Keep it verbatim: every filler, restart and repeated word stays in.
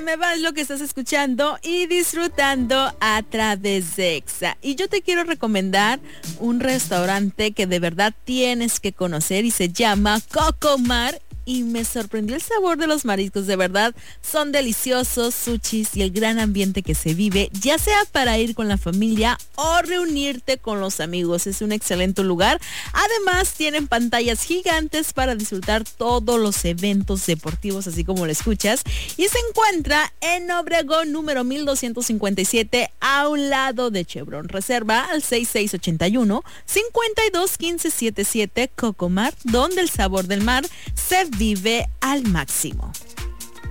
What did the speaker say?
me va lo que estás escuchando y disfrutando a través de Exa. Y yo te quiero recomendar un restaurante que de verdad tienes que conocer y se llama Cocomar. Y me sorprendió el sabor de los mariscos, de verdad, son deliciosos, sushis y el gran ambiente que se vive, ya sea para ir con la familia o reunirte con los amigos. Es un excelente lugar. Además, tienen pantallas gigantes para disfrutar todos los eventos deportivos, así como lo escuchas. Y se encuentra en Obregón, número mil doscientos cincuenta y siete, a un lado de Chevron. Reserva al seis seis ocho uno, cinco dos uno cinco siete siete. Cocomar, donde el sabor del mar se vive al máximo.